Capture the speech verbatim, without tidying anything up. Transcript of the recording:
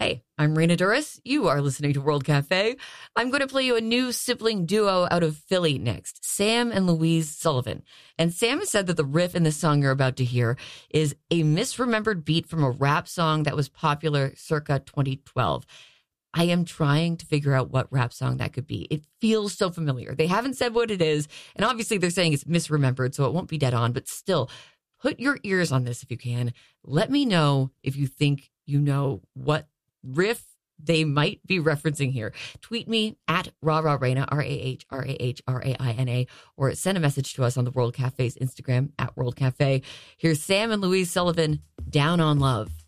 Hey, I'm Raina Duras. You are listening to World Cafe. I'm going to play you a new sibling duo out of Philly next, Sam and Louise Sullivan. And Sam has said that the riff in the song you're about to hear is a misremembered beat from a rap song that was popular circa twenty twelve. I am trying to figure out what rap song that could be. It feels so familiar. They haven't said what it is, and obviously they're saying it's misremembered, so it won't be dead on, but still, put your ears on this if you can. Let me know if you think you know what riff they might be referencing here. Tweet me at RahRahRaina, R A H R A H R A I N A, or send a message to us on the World Cafe's Instagram at World Cafe. Here's Sam and Louise Sullivan, Down on Love.